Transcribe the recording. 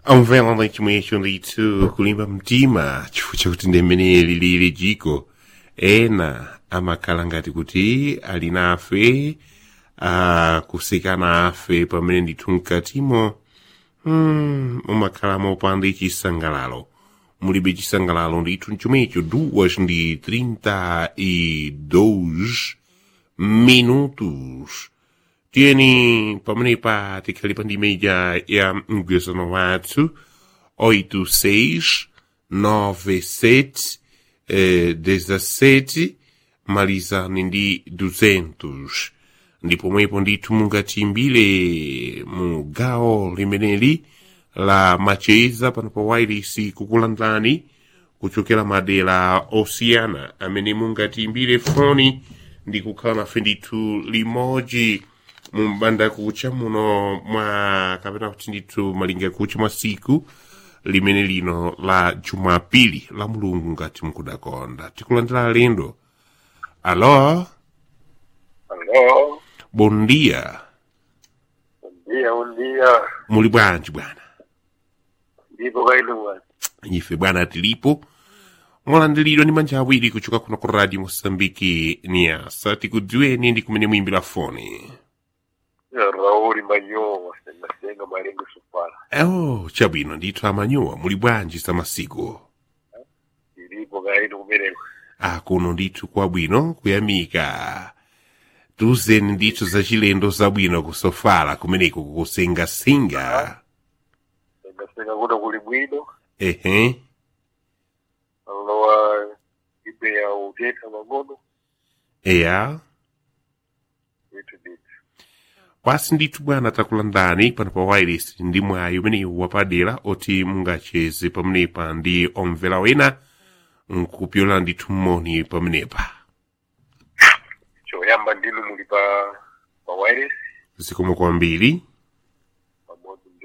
Amvela chimwecho ndithu kulimba mtima chifukwa chakuti ndemene lili jiko ena amakhala ngati kuti ali nafe kuseka nafe pamene ndithu mkatimo umakhala mopanda chisangalalo mulibe chisangalalo ndithu chomwecho 2:32 minutos tieni pamenepa tikhalipa ndi meja ya mgwirizano wathu 8697 malizani ndi 200 ndipo mwepo ndithu mungatimbire mu gawo limeneli la macheza pano pa wireless kukulandani kuchokera madera osiyana amene mungatimbire foni ndi kukhala nafe ndithu limodzi mumbanda kucha muno mwa kapena kuti ndithu malinga kucha mwa siku limene lino la Jumapili la Mulungu ngati mkudakonda tikulandira lendo. Alo. Bom dia. Bom dia. Muli bwanji bwana? Ndipo kailuwa. Ife bwana tilipo. Mwalandiridwa ni manja awiri kuchoka kuno ku Radio Mosambiki Niasa tikudziweni ndi kumene muimbira foni. Rauli Manyowa senga malengo supala. Chabwino ndithu amanyowa muli bwanji samasiku. Ndipo kailu kumeneko. Kuno ndithu kwabwino kuyamika. Tuzeni ndithu za chilendo zabwino kusofala kumeneko kukusengasenga. Senga kuno kuli bwino. Alowa ipe ya uteta magono. Eya. Kwasi ndithu bwana takulandani pano pa wireless ndi mwayi umene wapadera oti mungacheze pamenepa ndi omvera wena nkupyola ndithu mmoni pamenepa. Choyamba ndinu muli pa wireless. Zikomo kwambiri.